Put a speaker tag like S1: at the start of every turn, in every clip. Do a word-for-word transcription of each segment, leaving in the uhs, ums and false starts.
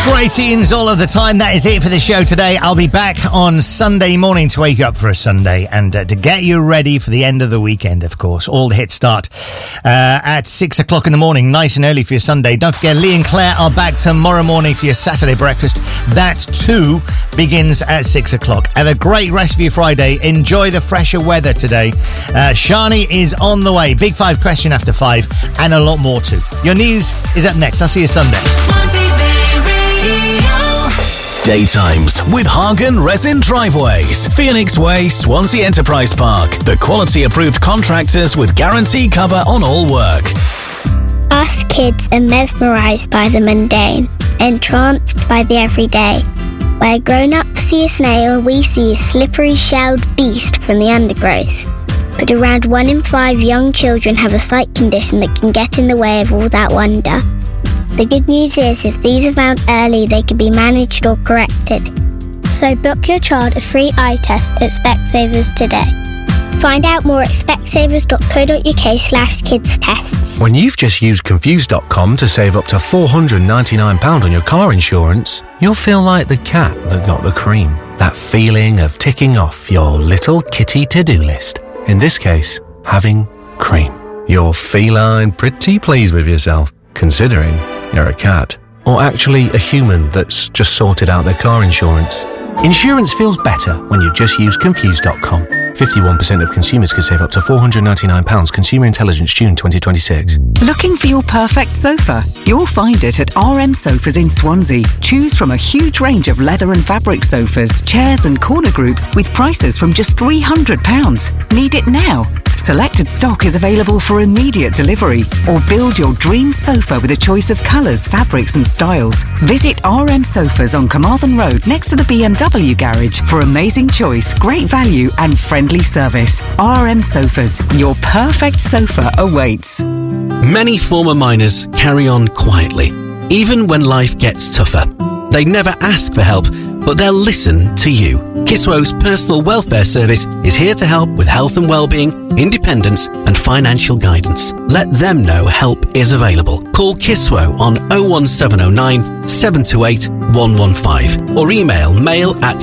S1: Great tunes all of the time. That is it for the show today. I'll be back on Sunday morning to wake you up for a Sunday and uh, to get you ready for the end of the weekend, of course. All the hits start uh, at six o'clock in the morning, nice and early for your Sunday. Don't forget, Lee and Claire are back tomorrow morning for your Saturday breakfast. That too begins at six o'clock. Have a great rest of your Friday. Enjoy the fresher weather today. Uh, Shani is on the way. Big Five question after five and a lot more too. Your news is up next. I'll see you Sunday.
S2: Daytimes with Hagen Resin Driveways, Phoenix Way, Swansea Enterprise Park. The quality approved contractors with guarantee cover on all work.
S3: Us kids are mesmerised by the mundane, entranced by the everyday. Where grown-ups see a snail, we see a slippery shelled beast from the undergrowth. But around one in five young children have a sight condition that can get in the way of all that wonder. The good news is, if these are found early, they can be managed or corrected. So book your child a free eye test at Specsavers today. Find out more at specsavers.co.uk slash kids tests.
S4: When you've just used Confused dot com to save up to four hundred ninety-nine pounds on your car insurance, you'll feel like the cat that got the cream. That feeling of ticking off your little kitty to-do list. In this case, having cream. You're feline pretty pleased with yourself, considering you're a cat, or actually a human that's just sorted out their car insurance. Insurance feels better when you just use Confused dot com. fifty-one percent of consumers could save up to four hundred ninety-nine pounds. Consumer Intelligence, June twenty twenty-six.
S5: Looking for your perfect sofa? You'll find it at R M Sofas in Swansea. Choose from a huge range of leather and fabric sofas, chairs and corner groups with prices from just three hundred pounds. Need it now? Selected stock is available for immediate delivery, or build your dream sofa with a choice of colours, fabrics and styles. Visit R M Sofas on Carmarthen Road next to the B M W garage for amazing choice, great value and friendly service. R M Sofas, your perfect sofa awaits.
S6: Many former miners carry on quietly, even when life gets tougher. They never ask for help, but they'll listen to you. Kiswo's personal welfare service is here to help with health and well-being, independence and financial guidance. Let them know help is available. Call Kiswo on oh one seven oh nine, seven two eight, one one five or email mail at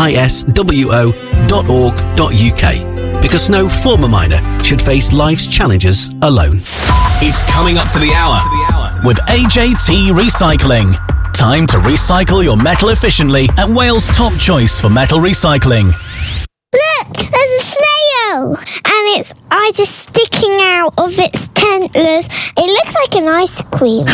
S6: ciswo dot org dot uk, because no former miner should face life's challenges alone.
S2: It's coming up to the hour with A J T Recycling. Time to recycle your metal efficiently at Wales' top choice for metal recycling.
S3: Look, there's a snail, and its eyes are sticking out of its antlers. It looks like an ice cream.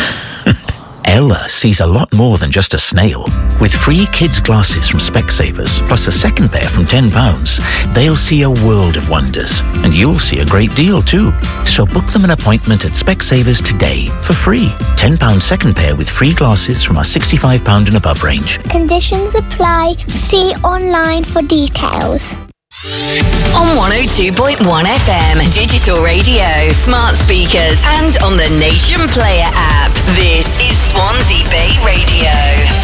S7: Ella sees a lot more than just a snail. With free kids' glasses from Specsavers, plus a second pair from ten pounds, they'll see a world of wonders. And you'll see a great deal too. So book them an appointment at Specsavers today for free. ten pounds second pair with free glasses from our sixty-five pounds and above range.
S3: Conditions apply. See online for details.
S8: On one oh two point one F M, digital radio, smart speakers, and on the Nation Player app. This is Swansea Bay Radio.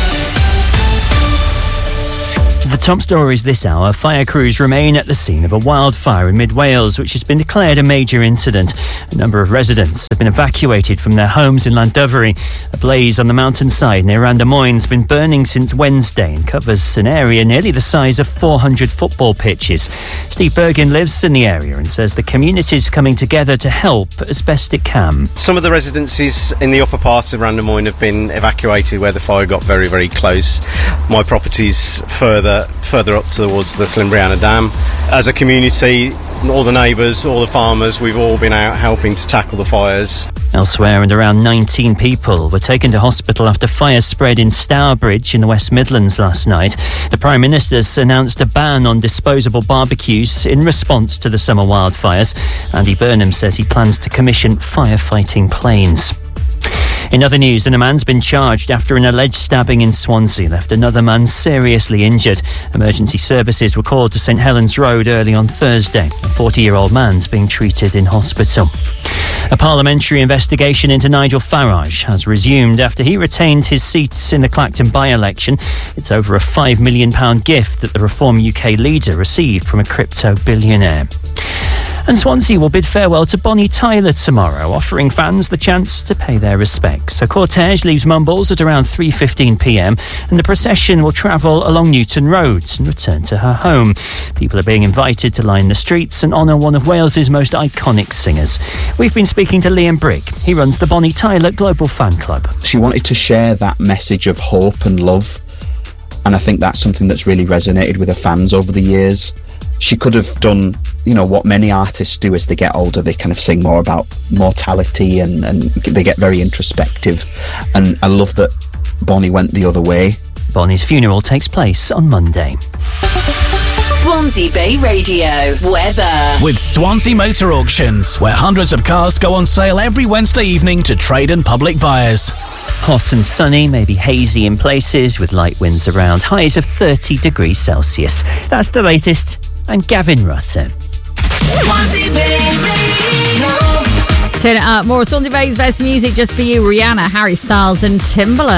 S9: The top stories this hour. Fire crews remain at the scene of a wildfire in mid-Wales, which has been declared a major incident. A number of residents have been evacuated from their homes in Llandovery. A blaze on the mountainside near Randamoyne has been burning since Wednesday and covers an area nearly the size of four hundred football pitches. Steve Bergin lives in the area and says the community is coming together to help as best it can.
S10: Some of the residences in the upper parts of Randamoyne have been evacuated where the fire got very, very close. My property's further further up towards the Slimbriana Dam. As a community, all the neighbours, all the farmers, we've all been out helping to tackle the fires.
S9: Elsewhere, and around nineteen people were taken to hospital after fire spread in Stourbridge in the West Midlands last night. The Prime Minister's announced a ban on disposable barbecues in response to the summer wildfires. Andy Burnham says he plans to commission firefighting planes. In other news, and a man's been charged after an alleged stabbing in Swansea left another man seriously injured. Emergency services were called to St Helens Road early on Thursday. A forty-year-old man's being treated in hospital. A parliamentary investigation into Nigel Farage has resumed after he retained his seats in the Clacton by-election. It's over a five million pounds gift that the Reform U K leader received from a crypto billionaire. And Swansea will bid farewell to Bonnie Tyler tomorrow, offering fans the chance to pay their respects. A cortege leaves Mumbles at around three fifteen p m and the procession will travel along Newton Road and return to her home. People are being invited to line the streets and honour one of Wales's most iconic singers. We've been speaking to Liam Brick. He runs the Bonnie Tyler Global Fan Club.
S11: She wanted to share that message of hope and love, and I think that's something that's really resonated with her fans over the years. She could have done, you know, what many artists do as they get older. They kind of sing more about mortality and, and they get very introspective. And I love that Bonnie went the other way.
S9: Bonnie's funeral takes place on Monday.
S8: Swansea Bay Radio weather.
S2: With Swansea Motor Auctions, where hundreds of cars go on sale every Wednesday evening to trade and public buyers.
S9: Hot and sunny, maybe hazy in places with light winds around, highs of thirty degrees Celsius. That's the latest. I'm Gavin Rutter.
S12: Swansea Bay Radio.
S13: Turn it up. More Swansea Bay's best music just for you. Rihanna, Harry Styles and Timbaland.